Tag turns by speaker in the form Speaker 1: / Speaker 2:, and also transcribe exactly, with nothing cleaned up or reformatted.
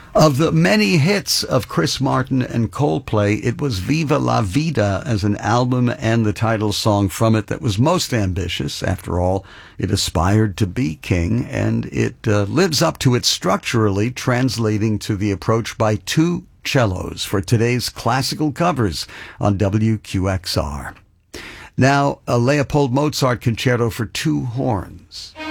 Speaker 1: Of the many hits of Chris Martin and Coldplay, it was Viva La Vida as an album and the title song from it that was most ambitious. After all, it aspired to be king, and it uh, lives up to it structurally, translating to the approach by two cellos for today's classical covers on W Q X R. Now, a Leopold Mozart concerto for two horns.